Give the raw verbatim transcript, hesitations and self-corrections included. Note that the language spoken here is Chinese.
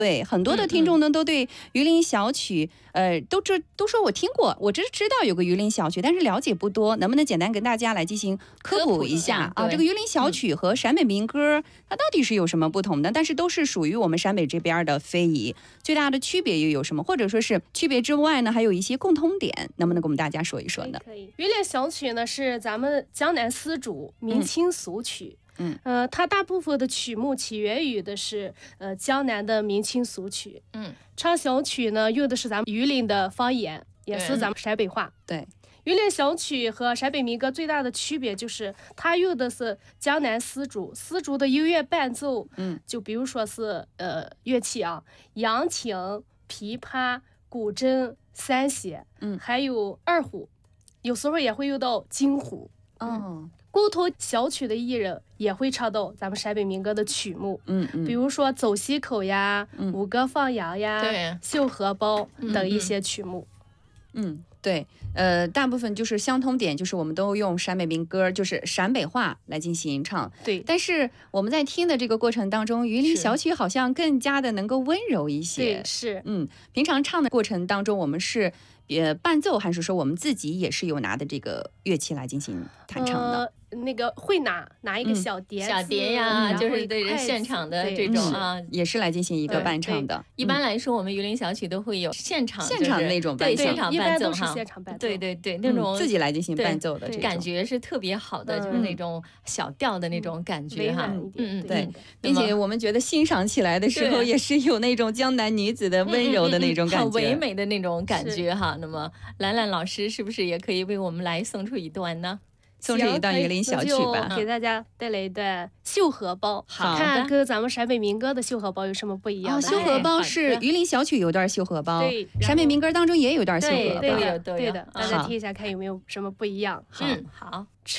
对，很多的听众呢、嗯、都对榆林小曲，呃，都知都说我听过，我只知道有个榆林小曲，但是了解不多，能不能简单跟大家来进行科普一下啊？这个榆林小曲和陕北民歌、嗯，它到底是有什么不同的？但是都是属于我们陕北这边的非遗，最大的区别又有什么？或者说是区别之外呢，还有一些共通点，能不能跟我们大家说一说呢？ 可以，榆林小曲呢是咱们江南丝竹民清俗曲。嗯嗯， 呃，它大部分的曲目起源于的是呃江南的民清俗曲。 嗯， 唱小曲呢用的是咱们榆林的方言，也是咱们陕北话。 对， 榆林小曲和陕北民歌最大的区别就是它用的是江南丝竹，丝竹的音乐伴奏， 嗯， 就比如说是呃乐器啊，扬琴、琵琶、古筝、三弦， 嗯， 还有二胡，有时候也会用到京胡。 哦。 沟通小曲的艺人也会唱到咱们陕北民歌的曲目， 嗯嗯， 比如说走西口呀、 嗯、 五歌放羊呀、 对、 绣荷包等一些曲目。 嗯，嗯对，呃，大部分就是相通点，就是我们都用陕北民歌，就是陕北话来进行唱。 对， 但是我们在听的这个过程当中，榆林小曲好像更加的能够温柔一些。 对，是， 嗯，平常唱的过程当中，我们是呃伴奏，还是说我们自己也是有拿的这个乐器来进行弹唱的？ 呃那个会拿拿一个小碟、 嗯、小碟呀、嗯，就是对现场的这种啊、 嗯，也是来进行一个伴唱的。 嗯、一般来说，我们榆林小曲都会有现场、就是、 现场那种伴奏， 对现场伴奏哈，现场伴奏， 对对对，那种、 嗯、自己来进行伴奏的这种感觉是特别好的， 嗯、 就是那种小调的那种感觉哈。 嗯嗯，对，并且我们觉得欣赏起来的时候也是有那种江南女子的温柔的那种感觉， 很唯美的那种感觉哈。那么兰兰老师是不是也可以为我们来送出一段呢？ 送这一段榆林小曲吧， 给大家带来一段绣荷包， 好， 看跟咱们陕北民歌的绣荷包有什么不一样的。 哦，绣荷包是榆林小曲有段绣荷包， 对， 陕北民歌当中也有段绣荷包， 对对的， 对的，大家听一下看有没有什么不一样。 嗯，好。